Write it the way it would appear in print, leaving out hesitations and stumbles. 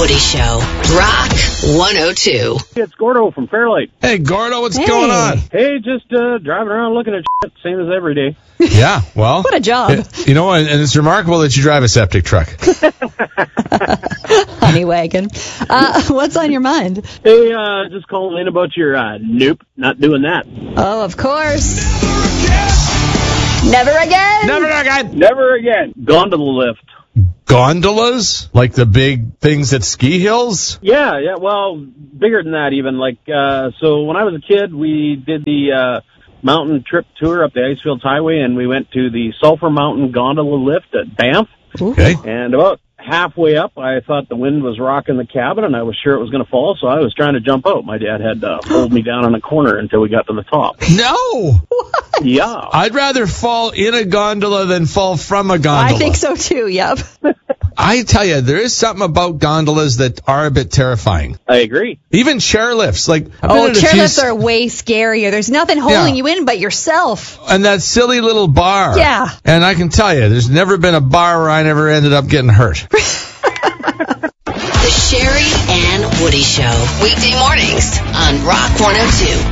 Woody Show. Rock 102. It's Gordo from Fairlight. Hey, Gordo, what's going on? Hey, just driving around looking at shit, same as every day. Yeah, well. What a job. You know, and it's remarkable that you drive a septic truck. Honey wagon. What's on your mind? Hey, just calling in about your, nope, not doing that. Oh, of course. Never again. Never again. Never again. Gondola lift. Gondolas? Like the big things at ski hills? Yeah, well, bigger than that even. Like, so when I was a kid, we did the, mountain trip tour up the Icefields Highway, and we went to the Sulphur Mountain Gondola lift at Banff. Okay. And about halfway up, I thought the wind was rocking the cabin, and I was sure it was going to fall, so I was trying to jump out. My dad had to hold me down on a corner until we got to the top. No! What? Yeah. I'd rather fall in a gondola than fall from a gondola. I think so too, yep. I tell you, there is something about gondolas that are a bit terrifying. I agree. Even chairlifts. Like, Chairlifts are way scarier. There's nothing holding you in but yourself. And that silly little bar. Yeah. And I can tell you, there's never been a bar where I never ended up getting hurt. The Sherry and Woody Show. Weekday mornings on Rock 102.